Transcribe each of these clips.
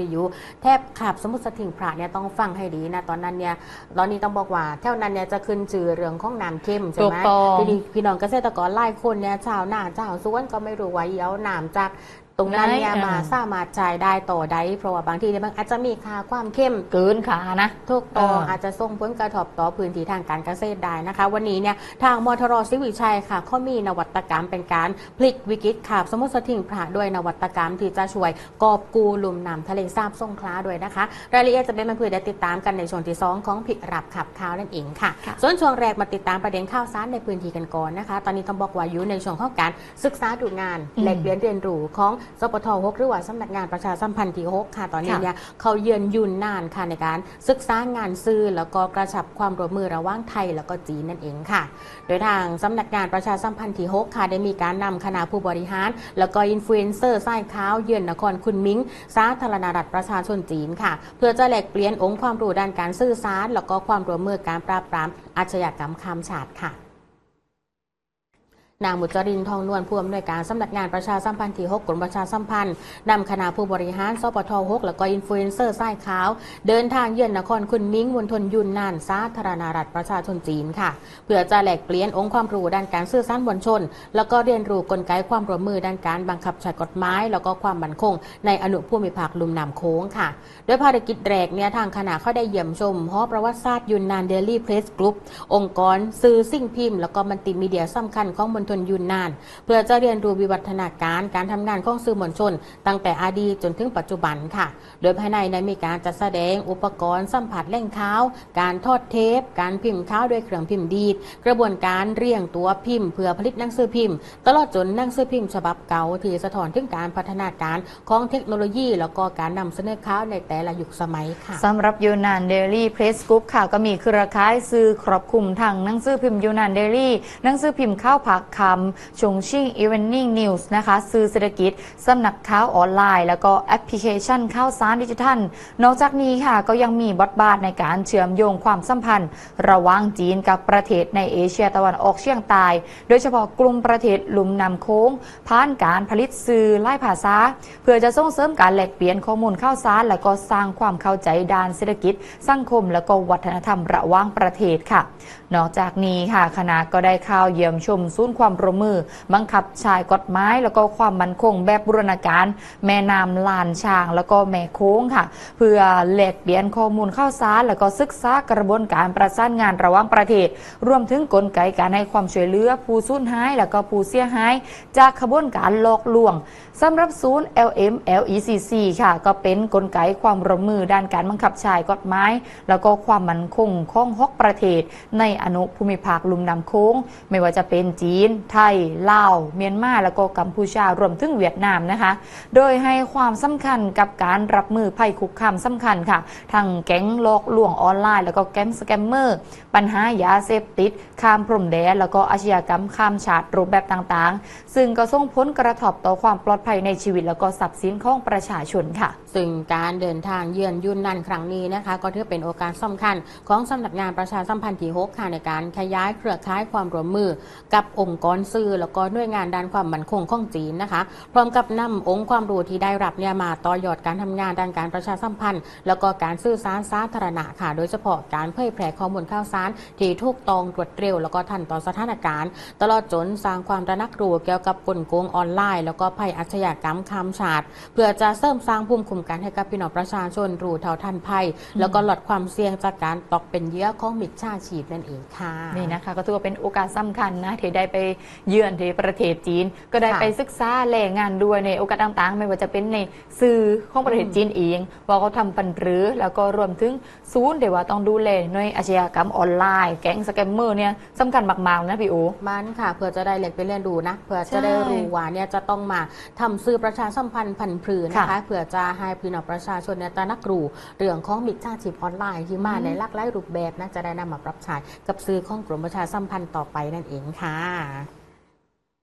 ที่อยู่แทบขับสมุทรสถิงพระเนี่ยต้องฟังให้ดีนะตอนนั้นเนี่ยตอนนี้ต้องบอกว่าแถวนั้นเนี่ยจะขึ้นชื่อเรื่องของน้ำเข้มใช่ไหมทีนี้พี่น้องเกษตรกรหลายคนเนี่ยชาวนาชาวสวนก็ไม่รู้ว่าเอาน้ำจากตรงนั้นเนี่ยมาสามารถจ่ายได้ต่อได้เพราะว่าบางทีเนี่ยมันอาจจะมีค่าความเข้มเกินขานะทุกต่ออาจจะส่งผลกระทบต่อพื้นที่ทางการเกษตรได้นะคะวันนี้เนี่ยทางมทรศรีวิชัยค่ะเขามีนวัตกรรมเป็นการพลิกวิกฤตขับสมุทรสถิงพระด้วยนวัตกรรมที่จะช่วยกอบกู้ลุ่มน้ำทะเลสาบสงขลาด้วยนะคะรายละเอียดจะเป็นมันคุยได้ติดตามกันในช่วงที่2ของพิรับขับข่าวนั่นเองค่ะส่วนช่วงแรกมาติดตามประเด็นข่าวสารในพื้นที่กันก่อนนะคะตอนนี้ต้องบอกว่าอยู่ในช่วงของการศึกษาดูงานและเรียนรู้ของสปท6หรือว่าสำนักงานประชาสัมพันธ์ที่6ค่ะตอนนี้เนี่ยเขาเยือนยุ่นนานค่ะในการศึกษางานสื่อแล้วก็กระชับความร่วมมือระหว่างไทยแล้วก็จีนนั่นเองค่ะโดยทางสำนักงานประชาสัมพันธ์ที่6ค่ะได้มีการนำคณะผู้บริหารแล้วก็อินฟลูเอนเซอร์สายข่าวเยือนนครคุนมิงสาธารณรัฐประชาชนจีนค่ะเพื่อจะแลกเปลี่ยนองค์ความรู้ด้านการสื่อสารแล้วก็ความร่วมมือการปราบปรามอาชญากรรมข้ามชาติค่ะนางมุจรินทองนวลผู้อำนวยการสำนักงานประชาสัมพันธ์ที่6กรมประชาสัมพันธ์นำคณะผู้บริหารสปท6แล้วก็อินฟลูเอนเซอร์สายขาวเดินทางเยือนนครคุนมิงมณฑลยุนนานสาธารณรัฐประชาชนจีนค่ะเพื่อจะแลกเปลี่ยนองค์ความรู้ด้านการสื่อสารมวลชนแล้วก็เรียนรู้กลไกความร่วมมือด้านการบังคับใช้กฎหมายแล้วก็ความมั่นคงในอนุภูมิภาคลุ่มน้ำโขงค่ะโดยภารกิจแรกเนี่ยทางคณะเขาได้เยี่ยมชมหอประวัติศาสตร์ยุนนานเดลี่เพรสกรุ๊ปองค์กรสื่อสิ่งพิมพ์แล้วก็มัลติมีเดียสำคัญของมณฑลยุนนานเพื่อจะเรียนรู้วิวัฒนาการทำงานของสื่อมวลชนตั้งแต่อดีตจนถึงปัจจุบันค่ะโดยภายในมีการจัดแสดงอุปกรณ์สัมผัสแหล่งข่าวการทอดเทปการพิมพ์ข่าวด้วยเครื่องพิมพ์ดีดกระบวนการเรียงตัวพิมพ์เพื่อผลิตหนังสือพิมพ์ตลอดจนหนังสือพิมพ์ฉบับเก่าที่สะท้อนถึงการพัฒนาการของเทคโนโลยีแล้วก็การนำเสนอข่าวในแต่ละยุคสมัยค่ะสำหรับยูนานเดลี่เพรสกรุ๊ปค่ะก็มีเครือข่ายสื่อครอบคลุมทั้งหนังสือพิมพ์ยูนานเดลี่หนังสือพิมพ์ข่าวผักคำชงชิ่งEvening News นะคะสื่อเศรษฐกิจสำนักข่าวออนไลน์แล้วก็แอปพลิเคชันข่าวสารดิจิทัลนอกจากนี้ค่ะก็ยังมีบทบาทในการเชื่อมโยงความสัมพันธ์ระหว่างจีนกับประเทศในเอเชียตะวันออกเฉียงใต้โดยเฉพาะกลุ่มประเทศลุ่มน้ำโค้งผ่านการผลิตสื่อหลายภาษาเพื่อจะส่งเสริมการแลกเปลี่ยนข้อมูลข่าวสารและก็สร้างความเข้าใจด้านเศรษฐกิจสังคมและก็วัฒนธรรมระหว่างประเทศค่ะนอกจากนี้ค่ะคณะก็ได้เข้าเยี่ยมชมศูนย์ความร่วมมือบังคับใช้กฎหมายแล้วก็ความมั่นคงแบบบูรณาการแม่น้ำลานช้างแล้วก็แม่โค้งค่ะเพื่อแลกเปลี่ยนข้อมูลข่าวสารแล้วก็ศึกษากระบวนการประสานงานระหว่างประเทศรวมถึงกลไกการให้ความช่วยเหลือผู้สูญหายแล้วก็ผู้เสียหายจากขบวนการหลอกลวงสำหรับศูนย์ LMLECC ค่ะก็เป็นกลไกความร่วมมือด้านการบังคับใช้กฎหมายแล้วก็ความมั่นคงของ6ประเทศในอนุภูมิภาคลุ่มน้ำโขงไม่ว่าจะเป็นจีนไทยลาวเมียนมาแล้วก็กัมพูชารวมถึงเวียดนามนะคะโดยให้ความสำคัญกับการรับมือภัยคุกคามสำคัญค่ะทั้งแก๊งหลอกลวงออนไลน์แล้วก็แก๊งสแกมเมอร์ปัญหายาเสพติดข้ามพรมแดนแล้วก็อาชญากรรมข้ามชาติรูปแบบต่างๆซึ่งก็ส่งผลกระทบต่อความปลอดภัยในชีวิตแล้วก็ทรัพย์สินของประชาชนค่ะซึ่งการเดินทางเยือนยุนนันครั้งนี้นะคะก็ถือเป็นโอกาสสำคัญของสำนักงานประชาสัมพันธ์ที่6ค่ะในการขยายเครือข่ายความร่วมมือกับองค์กรสื่อแล้วก็หน่วยงานด้านความมั่นคงของจีนนะคะพร้อมกับนำองค์ความรู้ที่ได้รับมาต่อยอดการทำงานด้านการประชาสัมพันธ์แล้วก็การสื่อสารสาธารณะค่ะโดยเฉพาะการเผยแพร่ข้อมูลข่าวสารที่ถูกต้องรวดเร็วแล้วก็ทันต่อสถานการณ์ตลอดจนสร้างความตระหนักรู้เกี่ยวกับกลโกงออนไลน์แล้วก็ภัยอาชญากรรมข้ามชาติเพื่อจะเสริมสร้างภูมิคุ้มกันให้กับพี่น้องประชาชนรู้เท่าทันภัยแล้วก็ลดความเสี่ยงจากการตกเป็นเหยื่อของมิจฉาชีพนั่นเองค่ะนี่นะคะก็ถือว่าเป็นโอกาสสำคัญนะที่ได้ไปเยือนที่ประเทศจีนก็ได้ไปศึกษาแหล่งงานด้วยในโอกาสต่างๆไม่ว่าจะเป็นในสื่อของประเทศจีนเองว่าเขาทำปันหรือแล้วก็รวมถึงศูนย์เดี๋ยวว่าต้องดูแลในอาชญากรรมออนไลน์แก๊งสแกมเมอร์เนี่ยสำคัญมากๆนะพี่โอมันค่ะเพื่อจะได้เล็กไปเรียนรู้นะเพื่อจะได้รู้ว่าเนี่ยจะต้องมาทำสื่อประชาสัมพันธ์พันธุ์ผืนนะคะเพื่อจะให้พี่น้องประชาชนเนี่ยตระหนักรู้เรื่องของมิจฉาชีพออนไลน์ที่มาในหลากหลายรูปแบบนะจะได้นำมาปรับใช้กับสื่อของกรมประชาสัมพันธ์ต่อไปนั่นเองค่ะ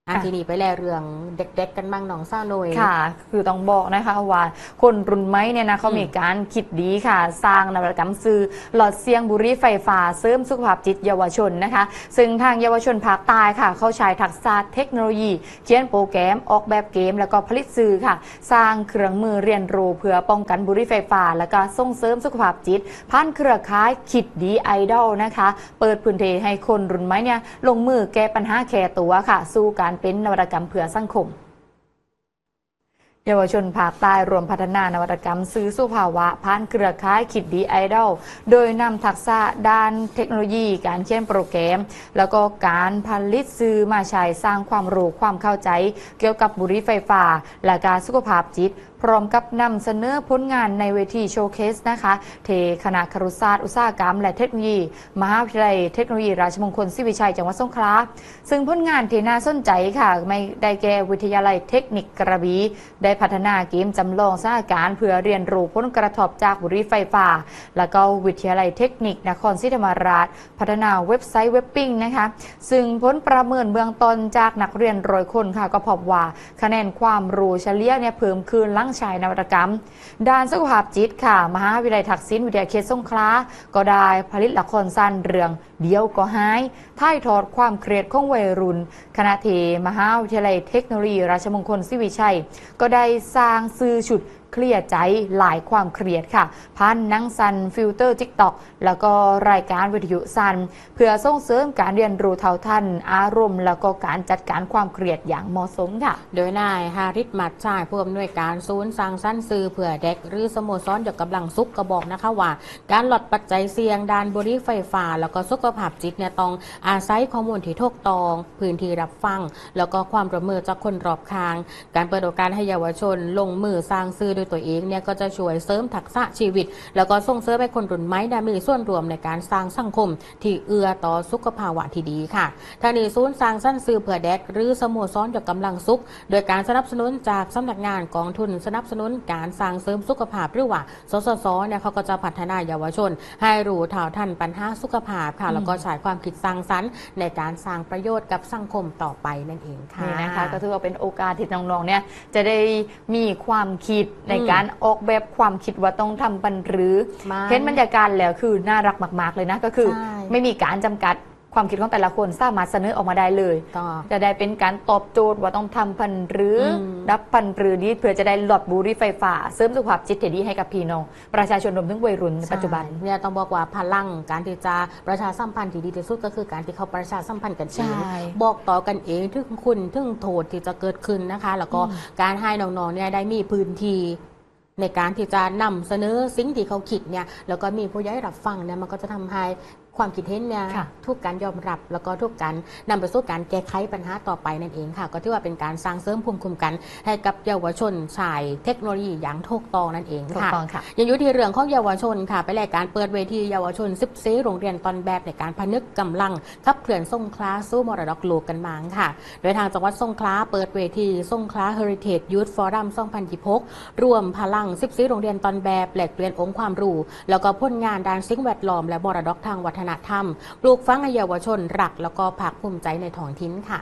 ทีนี้ไปแลเรื่องเด็กๆกันบ้างน้องซ่าหน่อยค่ะคือต้องบอกนะคะว่าคนรุ่นใหม่เนี่ยนะเขามีการคิดดีค่ะสร้างนวัตกรรมสื่อหลอดเสียงบุหรี่ไฟฟ้าเสริมสุขภาพจิตเยาวชนนะคะซึ่งทางเยาวชนภาคใต้ค่ะเขาใช้ทักษะเทคโนโลยีเขียนโปรแกรมออกแบบเกมแล้วก็ผลิตสื่อค่ะสร้างเครื่องมือเรียนรู้เพื่อป้องกันบุหรี่ไฟฟ้าแล้วก็ส่งเสริมสุขภาพจิตผ่านเครือข่ายคิดดีไอดอลนะคะเปิดพื้นที่ให้คนรุ่นใหม่เนี่ยลงมือแก้ปัญหาแค่ตัวค่ะสู้การเป็นนวัตกรรมเพื่อสังคมเยาวชนภาคใต้รวมพัฒนานวัตกรรมสื่อสู่ภาวะผ่านเครือข่ายคิดดีไอดอลโดยนำทักษะด้านเทคโนโลยีการเขียนโปรแกรมแล้วก็การผลิตสื่อมาใช้สร้างความรู้ความเข้าใจเกี่ยวกับบุหรี่ไฟฟ้าและการสุขภาพจิตพร้อมกับนำเสนอผลงานในเวทีโชว์เคสนะคะเทคณะครุศาสตร์อุตสาหกรรมและเทคโนโลยีมหาวิทยาลัยเทคโนโลยีราชมงคลศรีวิชัยจังหวัดสงขลาซึ่งผลงานที่น่าสนใจค่ะไม่ได้แก่วิทยาลัยเทคนิคกระบี่ได้พัฒนาเกมจำลองสถานการณ์เพื่อเรียนรู้ผลกระทบจากบุหรี่ไฟฟ้าแล้วก็วิทยาลัยเทคนิคนครศรีธรรมราชพัฒนาเว็บไซต์เว็บปิ้งนะคะซึ่งผลประเมินเบื้องต้นจากนักเรียน100 คนค่ะก็พบว่าคะแนนความรู้เฉลี่ยเนี่ยเพิ่มขึ้นหลังใช้นวัตกรรมด้านสุขภาพจิตค่ะมหาวิทยาลัยทักษิณวิทยาเขตสงขลาก็ได้ผลิตละครสั้นเรื่องเดียวก็หายถ่ายทอดความเครียดของวัยรุ่นคณะที่มหาวิทยาลัยเทคโนโลยีราชมงคลศรีวิชัยก็ได้สร้างสื่อชุดเคลียร์ใจหลายความเครียดค่ะผ่านหนังสั้นฟิลเตอร์ TikTok แล้วก็รายการวิทยุสั้นเพื่อส่งเสริมการเรียนรู้เท่าทันอารมณ์แล้วก็การจัดการความเครียดอย่างเหมาะสมค่ะโดยนายฮาริสมัดชายผู้อำนวยการศูนย์สร้างสรรค์สื่อเผื่อเด็กหรือสโมสรยกกำลังสุขก็บอกนะคะว่าการลดปัจจัยเสี่ยงด้านบุหรี่ไฟฟ้าแล้วก็สุขภาพจิตเนี่ยต้องอาศัยข้อมูลที่ถูกต้องพื้นที่รับฟังแล้วก็ความร่วมมือจากคนรอบข้างการเปิดโอกาสให้เยาวชนลงมือสร้างสื่อด้วยตัวเองเนี่ยก็จะช่วยเสริมทักษะชีวิตแล้วก็ส่งเสริมให้คนรุ่นใหม่ได้มีส่วนร่วมในการสร้างสังคมที่เอื้อต่อสุขภาวะที่ดีค่ะทางนี้ศูนย์สร้างสรรค์สื่อเผื่อเด็กหรือสโมสรยกกำลังสุขโดยการสนับสนุนจากสำนักงานกองทุนสนับสนุนการสร้างเสริมสุขภาพหรือว่าสสสเนี่ยเขาก็จะพัฒนาเยาวชนให้รู้เท่าทันปัญหาสุขภาพค่ะแล้วก็ใช้ความคิดสร้างสรรค์ในการสร้างประโยชน์กับสังคมต่อไปนั่นเองค่ะนี่นะคะก็ถือว่าเป็นโอกาสที่น้องๆเนี่ยจะได้มีความคิดในการออกแบบความคิดว่าต้องทำปันหรือเห็นบรรยากาศแล้วคือน่ารักมากๆเลยนะก็คือไม่มีการจำกัดความคิดของแต่ละคนสามารถเสนอออกมาได้เลยจะได้เป็นการตอบโจทย์ว่าต้องทำพันหรือรับพันหรือนี้เพื่อจะได้ลดบุหรี่ไฟฟ้าเสริมสุขภาพจิตที่ดีให้กับพี่น้องประชาชนรวมถึงวัยรุ่นในปัจจุบันเนี่ยต้องบอกว่าพลังการที่จะประชาสัมพันธ์ที่ดีที่สุดก็คือการที่เขาประชาสัมพันธ์กันเองบอกต่อกันเองถึงคุณถึงโทษที่จะเกิดขึ้นนะคะแล้วก็การให้น้องๆเนี่ยได้มีพื้นที่ในการที่จะนำเสนอสิ่งที่เขาคิดเนี่ยแล้วก็มีผู้ใหญ่รับฟังเนี่ยมันก็จะทำให้ความคิดเห็นเนี่ยทุกการยอมรับแล้วก็ทุกการนำไปสู่การแก้ไขปัญหาต่อไปนั่นเองค่ะก็ถือว่าเป็นการสร้างเสริมภูมิคุ้มกันให้กับเยาวชนชายเทคโนโลยีอย่างถูกต้องนั่นเองค่ะยังอยู่ที่เรื่องของเยาวชนค่ะไปแลกการเปิดเวทีเยาวชน14โรงเรียนตอนแบบในการพนึกกำลังขับเคลื่อนสงขลาสู่มรดกโลกกันมาค่ะโดยทางจังหวัดสงขลาเปิดเวทีสงขลา Heritage Youth Forum 2026รวมพลัง14โรงเรียนตอนแบบแลกเปลี่ยนองค์ความรู้แล้วก็ผลงานด้านสิ่งแวดล้อมและมรดกทางวัฒนธรรมปลูกฝังให้เยาวชนรักแล้วก็ภาคภูมิใจในท้องถิ่นค่ะ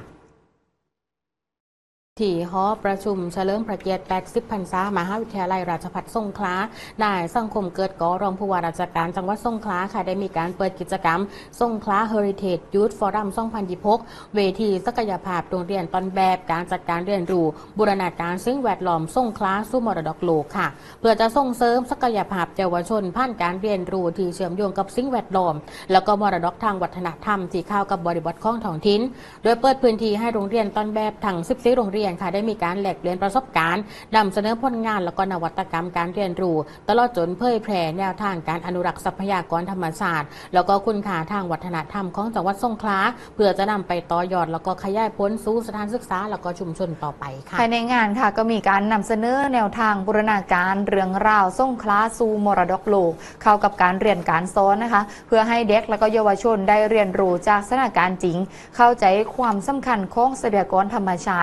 ที่หอประชุมเฉลิมพระเกียรติ80 พรรษามหาวิทยาลัยราชภัฏสงขลานายสังคมเกิดก่อรองผู้ว่าราชการจังหวัดสงขลาค่ะได้มีการเปิดกิจกรรมสงขลา Heritage Youth Forum 2026เวทีศักยภาพโรงเรียนต้นแบบการจัดการเรียนรู้บูรณาการสิ่งแวดล้อมสงขลาสู่มรดกโลกค่ะเพื่อจะส่งเสริมศักยภาพเยาวชนผ่านการเรียนรู้ที่เชื่อมโยงกับสิ่งแวดล้อมแล้วก็มรดกทางวัฒนธรรมที่เข้ากับบริบทของท้องถิ่นโดยเปิดพื้นที่ให้โรงเรียนต้นแบบทั้ง14โรงเรียนค่ะได้มีการแลกเปลี่ยนประสบการณ์นำเสนอผลงานแล้วก็นวัตกรรมการเรียนรู้ตลอดจนเผยแพร่แนวทางการอนุรักษ์ทรัพยากรธรรมชาติแล้วก็คุณค่าทางวัฒนธรรมของจังหวัดสงขลาเพื่อจะนำไปต่อยอดแล้วก็ขยายผลสู่สถานศึกษาแล้วก็ชุมชนต่อไปค่ะภายในงานค่ะก็มีการนำเสนอแนวทางบูรณาการเรื่องราวสงขลาสู่มรดกโลกเข้ากับการเรียนการสอนนะคะเพื่อให้เด็กและก็เยาวชนได้เรียนรู้จากสถานการณ์จริงเข้าใจความสำคัญของทรัพยากรธรรมชาติสิ่งแวด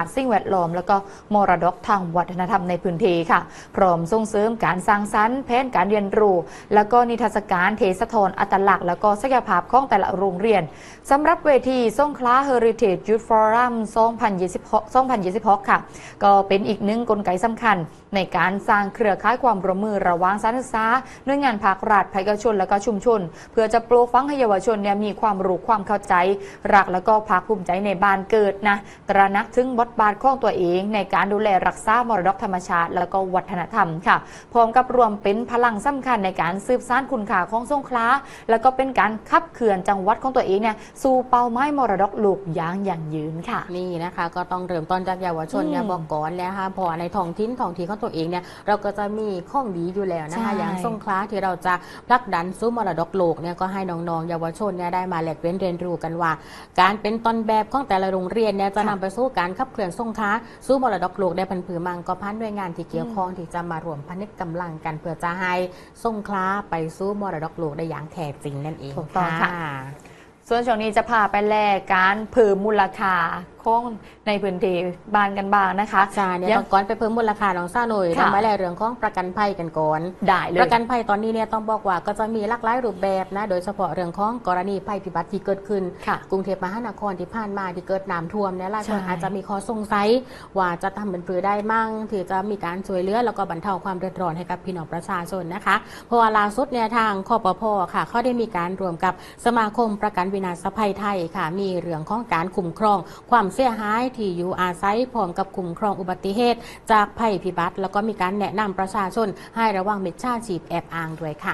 ล้อมแล้วก็มรดกทางวัฒนธรรมในพื้นที่ค่ะพร้อมส่งเสริมการสร้างสรรค์แผนการเรียนรู้แล้วก็นิทรรศการเทสะทอนอัตลักษณ์แล้วก็ศักยภาพของแต่ละโรงเรียนสำหรับเวทีสงขลา Heritage Youth Forum 2026 ค่ะก็เป็นอีกหนึ่งกลไกสำคัญในการสร้างเครือข่ายความร่วมมือระหว่างสถานศึกษาหน่วยงานภาครัฐภาคเอกชนและก็ชุมชนเพื่อจะปลูกฝังให้เยาวชนเนี่ยมีความรู้ความเข้าใจรักแล้วก็ภาคภูมิใจในบ้านเกิดนะตระหนักถึงบทบาทของตัวเองในการดูแลรักษามรดกธรรมชาติแล้วก็วัฒนธรรมค่ะพร้อมกับรวมเป็นพลังสำคัญในการสืบสานคุณค่าของสงขลาแล้วก็เป็นการขับเคลื่อนจังหวัดของตัวเองเนี่ยสู่เป้าหมายมรดกโลกอย่างยั่งยืนค่ะนี่นะคะก็ต้องเริ่มต้นจากเยาวชนเนี่ยบอกก่อนแล้วค่ะพอในท้องถิ่นของตัวเองเนี่ยเราก็จะมีข้องดีอยู่แล้วนะคะอย่างสงขลาที่เราจะผลักดันสู่มรดกโลกเนี่ยก็ให้น้องๆเยาวชนเนี่ยได้มาแลกเปลี่ยนเรียนรู้กันว่าการเป็นต้นแบบของแต่ละโรงเรียนเนี่ยจะนำไปสู่การขับเคลื่อนสงขลาสู่มรดกโลกได้พันผือมังก็พันด้วยงานที่เกี่ยวข้องที่จะมารวมพนึกกำลังกันเพื่อจะให้สงขลาไปสู่มรดกโลกได้อย่างแท้จริงนั่นเองค่ะส่วนช่วงนี้จะพาไปแลกการเพิ่มมูลค่าของในพื้นที่บ้านกันบ้างนะคะใช่เนี่ยก่อนไปเพิ่มมูลค่าน้องซ่าหน่อยทำไว้แล้วเรื่องของประกันภัยกันก่อนได้เลยประกันภัยตอนนี้เนี่ยต้องบอกว่าก็จะมีหลากหลายรูปแบบนะโดยเฉพาะเรื่องของกรณีภัยพิบัติที่เกิดขึ้นกรุงเทพมหานครที่ผ่านมาที่เกิดน้ำท่วมเนี่ยหลายคนอาจจะมีข้อสงสัยว่าจะทำเป็นผือได้มั่งที่จะมีการช่วยเหลือแล้วก็บรรเทาความเดือดร้อนให้กับพี่น้องประชาชนนะคะเพราะว่าล่าสุดเนี่ยทางคปภ.ค่ะเขาได้มีการรวมกับสมาคมประกันวินาศภัยไทยค่ะมีเรื่องของการคุ้มครองความเสียหายที่อยู่อาศัยพร้อมกับคุ้มครองอุบัติเหตุจากภัยพิบัติแล้วก็มีการแนะนำประชาชนให้ระวังมิจฉาชีพแอบอ้างด้วยค่ะ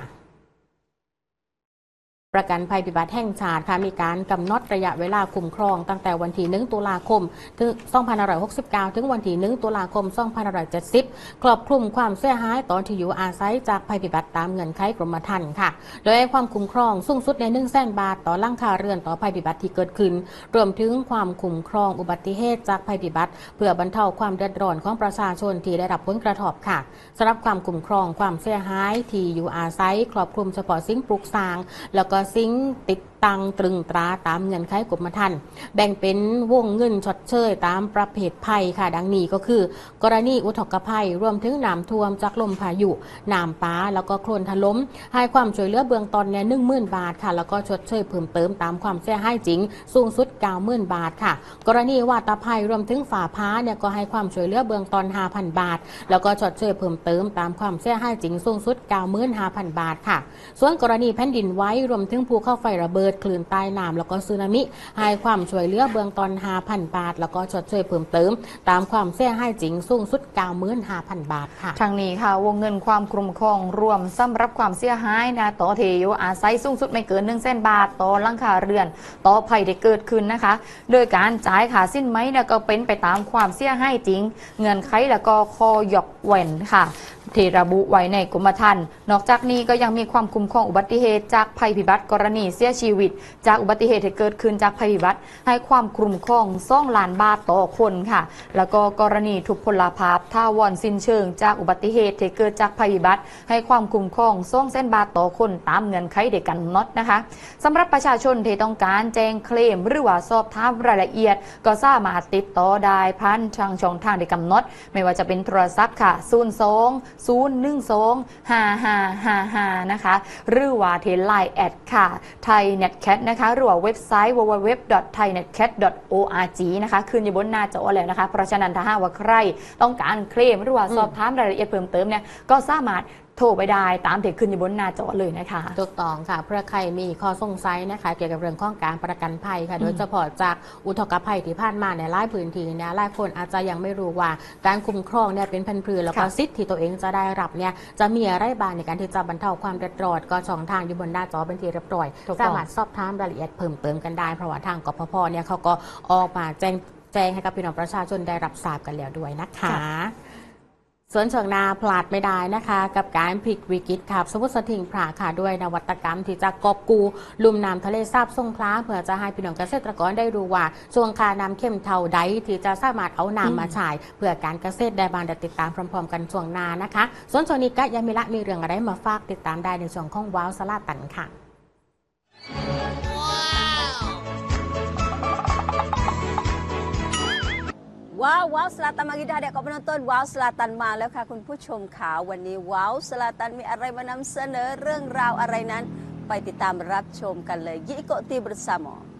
ประกันภัยพิบัติแห่งชาติค่ะมีการกำหนดระยะเวลาคุ้มครองตั้งแต่วันที่1ตุลาคมถึง2569ถึงวันที่1ตุลาคม2570ครอบคลุมความเสียหายตอนที่อยู่อาศัยจากภัยพิบัติตามเงื่อนไขกรมธรรม์ค่ะโดยความคุ้มครองสูงสุดใน100,000 บาทต่อหลังคาเรือนต่อภัยพิบัติที่เกิดขึ้นรวมถึงความคุ้มครองอุบัติเหตุจากภัยพิบัติเพื่อบรรเทาความเดือดร้อนของประชาชนที่ได้รับผลกระทบค่ะสำหรับความคุ้มครองความเสียหายที่อยู่อาศัยครอบคลุมเฉพาะสิ่งปลูกสร้างแล้วก็สิ่งติดตั้งตรึงตราตามเงื่อนไขกรมธรรม์แบ่งเป็นวงเงินชดเชยตามประเภทภัยค่ะดังนี้ก็คือกรณีอุทกภัยรวมถึงน้ำท่วมจากลมพายุน้ำป่าแล้วก็โคลนถล่มให้ความช่วยเหลือเบื้องต้นเนี่ย10,000 บาทค่ะแล้วก็ชดเชยเพิ่มเติมตามความเสียหายจริงสูงสุด 90,000 บาทค่ะกรณีวาตภัยรวมถึงฝ่าพ้าเนี่ยก็ให้ความช่วยเหลือเบื้องต้น 5,000 บาทแล้วก็ชดเชยเพิ่มเติมตามความเสียหายจริงสูงสุด 95,000 บาทค่ะส่วนกรณีแผ่นดินไหวรวมถึงภูเขาไฟระเบิดคลื่นใต้น้ำแล้วก็สึนามิให้ความช่วยเหลือเบื้องต้น 5,000 บาทแล้วก็ชดเชยเพิ่มเติมตามความเสียหายจริงสูงสุด 95,000 บาทค่ะทางนี้ค่ะวงเงินความคุ้มครองรวมสำหรับความเสียหายนะต่อที่อยู่อาศัยสูงสุดไม่เกิน100,000 บาทต่อหลังคาเรือนต่อภัยที่เกิดขึ้นนะคะโดยการจ่ายค่าสินไหมเนี่ยก็เป็นไปตามความเสียหายจริงเงื่อนไขแล้วก็ข้อยกเว้นค่ะที่ระบุไว้ในกรมธรรม์นอกจากนี้ก็ยังมีความคุ้มครองอุบัติเหตุจากภัยพิบัติกรณีเสียชีวิตจากอุบัติเหตุที่เกิดขึ้นจากภัยพิบัติให้ความคุ้มครอง2 ล้านบาทต่อคนค่ะแล้วก็กรณีทุพพลภาพท่าวอนสิ้นเชิงจากอุบัติเหตุที่เกิดจากภัยพิบัติให้ความคุ้มครอง200,000 บาทต่อคนตามเงื่อนไขเดียวกันน็อตนะคะสำหรับประชาชนที่ต้องการแจ้งเคลมหรือว่าสอบถามรายละเอียดก็สามารถติดต่อได้ผ่านทางช่องทางที่กำหนดไม่ว่าจะเป็นโทรศัพท์ค่ะ02-012-5555นะคะหรือว่าที่ LINE แอดค่ะไทยเน็ตแคทนะคะหรือว่าเว็บไซต์ www.thainetcat.org นะคะขึ้นอยู่บนหน้าจอแล้วนะคะเพราะฉะนั้นถ้าหากว่าใครต้องการเคลมหรือว่าสอบถามรายละเอียดเพิ่มเติมเนี่ยก็สามารถโทรไปได้ตามที่ขึ้นอยู่บนหน้าจอเลยนะคะถูกต้องค่ะเพื่อใครมีข้อสงสัยนะคะเกี่ยวกับเรื่องของการประกันภัยค่ะโดยเฉพาะจากอุทกภัยที่ผ่านมาในหลายพื้นที่เนี่ยหลายคนอาจจะยังไม่รู้ว่าการคุ้มครองเนี่ยเป็นพันธุ์พืชแล้วก็สิทธิ์ที่ตัวเองจะได้รับเนี่ยจะมีอะไรบ้างในการที่จะบรรเทาความเดือดร้อนก็ช่องทางอยู่บนหน้าจอเป็นที่เรียบร้อยสามารถสอบถามรายละเอียดเพิ่มเติมกันได้เพราะว่าทางกปภเนี่ยเขาก็ออกมาแจ้งให้กับพี่น้องประชาชนได้รับทราบกันแล้วด้วยนะคะส่วนช่วงนาพลาดไม่ได้นะคะกับการพลิกวิกฤตขับสมุทรสถิงพระค่ะด้วยนวัตกรรมที่จะกอบกูลุ่มน้ำทะเลสาบสงขลาเพื่อจะให้พี่น้องเกษตรกรได้รู้ว่าช่วงคาน้ำเข้มเท่าใดที่จะสามารถเอาน้ำมาใช้เพื่อการเกษตรได้บางเดี๋ยวติดตามพร้อมๆกันช่วงนานะคะส่วนช่วงนี้ก็ยังมีเรื่องอะไรมาฝากติดตามได้ในช่วงของว้าวสลาตันค่ะว้าวสลาตันมากิดาเด็กก็เป็นต้นว้าวสลาตันมาแล้วค่ะคุณผู้ชมข่าววันนี้ว้าวสลาตันมีอะไรมานำเสนอเรื่องราวอะไรนั้นไปติดตามรับชมกันเลยยิโกตีบรสามอ